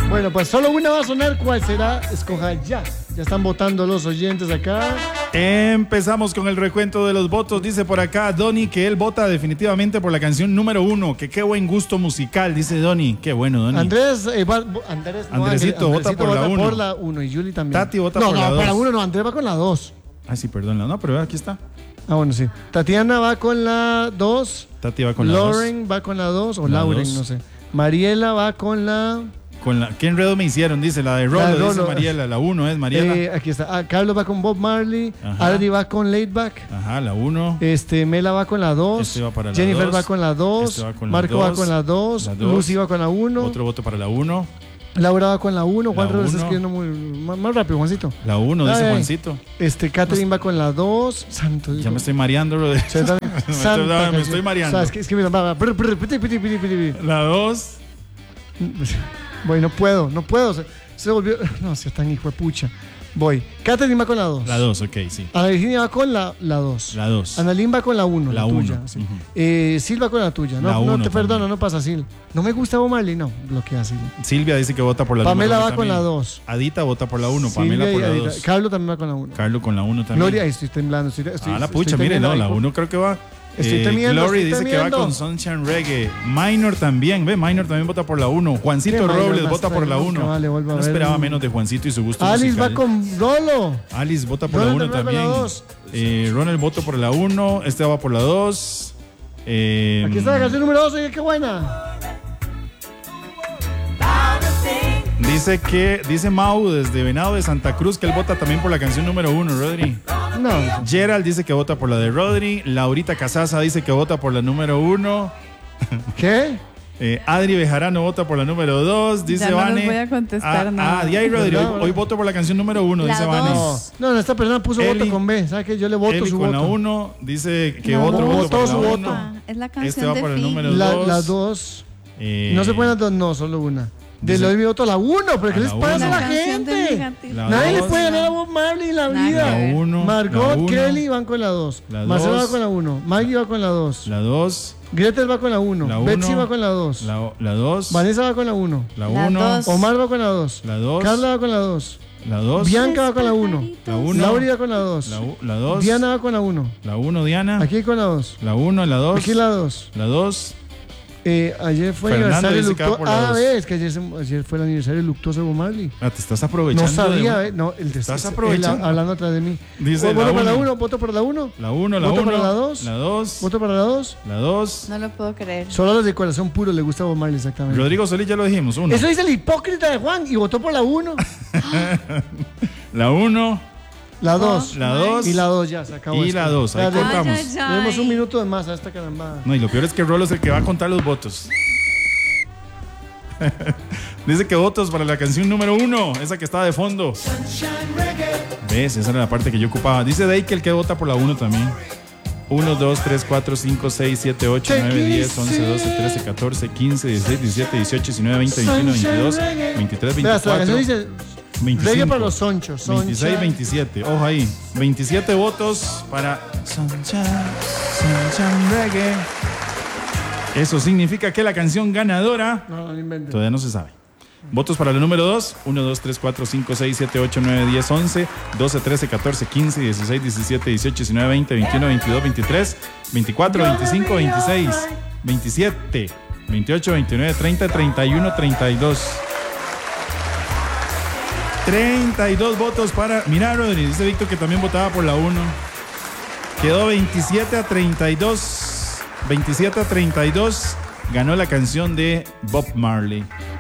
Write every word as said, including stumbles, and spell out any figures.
Bueno, pues solo una va a sonar. ¿Cuál será? Escoja ya. Ya están votando los oyentes acá. Empezamos con el recuento de los votos. Dice por acá Donny que él vota definitivamente por la canción número uno. Que qué buen gusto musical, dice Donny. Qué bueno, Donny. Andrés, eh, va, Andrés no, Andresito vota por la uno. por la uno y Julie también. Tati vota no, por no, la dos. No, para la uno no, Andrés va con la dos. Ah, sí, perdón. No, pero aquí está. Ah, bueno, sí. Tatiana va con la dos. Tati va con la dos. Lauren va con la dos. O La Lauren, dos. no sé. Mariela va con la... Con la, ¿qué enredo me hicieron? Dice la de Rolo, La de dice Rolo. Mariela. La uno es Mariela. Eh, aquí está. Ah, Carlos va con Bob Marley. Ajá. Adri va con Laidback. Ajá, la uno. Este, Mela va con la dos. Este va para la Jennifer dos. va con la dos. Este va con la Marco va dos. con la dos. La dos. Lucy va con la uno. Otro voto para la uno. Laura va con la uno. Juan La Rodríguez está uno. escribiendo muy más, más rápido, Juancito. La uno, dice Ay. Juancito. Este, Catherine va con la dos. Santo Dios. Ya me estoy mareando, bro. me, estoy, Santa me canción. estoy mareando. O sea, es que, es que mira, va, va. Brr, brr, piti, piti, piti, piti, piti. La dos. Voy, no puedo, no puedo. Se, se volvió. No, si están hijo de pucha. Voy. Catherine va con la dos. La dos, ok, sí. Ana Virginia va con la dos. La dos. Annalyn va con la uno. La La, uno. tuya. Sí. Ujú. eh, Sil va con la tuya. No, La no uno te perdono, también. no pasa Sil. No me gusta Bob Marley, no. Bloquea Sil. Silvia dice que vota por la Pamela número va uno con también. la dos. Adita vota por la uno. Pamela Silvia por y la Adita. dos. Carlos también va con la uno. Carlos con la uno también. Gloria, ahí estoy temblando. Estoy, estoy, Ah, la estoy pucha, mire, temiendo no, ahí, la por- uno creo que va. Estoy temiendo, Glory estoy dice que va temiendo. con Sunshine Reggae. Minor también, ve, Minor también vota por la uno. Juancito ¿Qué Minor Robles más vota por la trae? uno. Nunca vale, vuelvo a No ver. esperaba menos de Juancito y su gusto Alice musical. va con Rolo. Alice vota por Ronald la uno también va también. con la dos. Eh, Ronald vota por la uno. Este va por la dos. Eh, Aquí está la canción número dos. Oye, qué buena. Dice que, dice Mau desde Venado de Santa Cruz que él vota también por la canción número uno, Rodri. No. Gerald dice que vota por la de Rodri. Laurita Casaza dice que vota por la número uno. ¿Qué? Eh, Adri Bejarano vota por la número dos. Dice Ya no Vane. les voy a contestar ah, nada. Ah, di ahí, Rodri. Hoy, ¿Verdad? hoy voto por la canción número uno, La dice dos. Vane. No, no, no, esta persona puso Eli- voto con B. ¿Sabes qué? Yo le voto Eli su con voto. la uno dice que No, otro voto votó por su la voto. uno. Ah, es la canción Este va de por el Phoebe. número La, dos. las dos. Eh, No se pueden las dos, no, solo una. De dice- lo de mi voto la uno, pero ¿qué a les la pasa uno. a la La canción de gente? Negativo. La Nadie le dos. puede ganar a Bob Marley en la Nada vida. que ver. La uno, Margot, la uno. Kelly van con la dos. La Marcela dos. va con la uno. Maggie va con la dos. La dos. Gretel va con la uno. La Betsy uno. va con la dos. La, la dos. Vanessa va con la uno. La La uno. dos. Omar va con la dos. La dos. Carla va con la dos. La dos. Bianca va con la uno. La uno. Lauri va con la dos. La, u- la dos. Diana va con la uno. La uno, Diana. Aquí con la dos. La uno, la dos. Aquí la dos. La dos. Eh, ayer fue el Fernando aniversario dice que va luctuoso. por la Ah, dos. ves que ayer, se- ayer fue el aniversario luctuoso de Bob Marley. Ah, te estás aprovechando. No sabía, de- eh. No, el de Estás él aprovechando. hablando atrás de mí. Dice voto la para la uno. uno, voto para la uno. La uno, la ¿Voto uno. para la dos? La dos. Voto para la dos. La dos. No lo puedo creer. Solo a los de corazón puro le gusta Bob Marley, exactamente. Rodrigo Solís ya lo dijimos. Uno. Eso dice el hipócrita de Juan y votó por la uno. La uno. La dos. La dos. Y la dos ya, se acabó. Y esto. la dos. Ahí Espérate, Ay, cortamos. ay, ay. Tenemos un minuto de más a esta carambada. No, y lo peor es que Rolo es el que va a contar los votos. Dice que votos para la canción número uno, esa que está de fondo. ¿Ves? Esa era la parte que yo ocupaba. Dice Deikel que vota por la uno también. uno, dos, tres, cuatro, cinco, seis, siete, ocho, nueve, diez, once, doce, trece, catorce, quince, dieciséis, diecisiete, dieciocho, diecinueve, veinte, veintiuno, veintidós, veintitrés, Vea, hasta la canción veinticuatro, dice veinticinco, reggae para los sonchos. Soncha. veintiséis, veintisiete. Ojo ahí. veintisiete votos para Sunshine, Sunshine Reggae. Eso significa que la canción ganadora No, no lo inventes. todavía no se sabe. Votos para la número dos. uno, dos, tres, cuatro, cinco, seis, siete, ocho, nueve, diez, once, doce, trece, catorce, quince, dieciséis, diecisiete, dieciocho, diecinueve, veinte, veintiuno, veintidós, veintitrés, veinticuatro, veinticinco, veintiséis, veintisiete, veintiocho, veintinueve, treinta, treinta y uno, treinta y dos. treinta y dos votos para... Mira, Rodri, dice Víctor que también votaba por la uno. Quedó veintisiete a treinta y dos. veintisiete a treinta y dos. Ganó la canción de Bob Marley.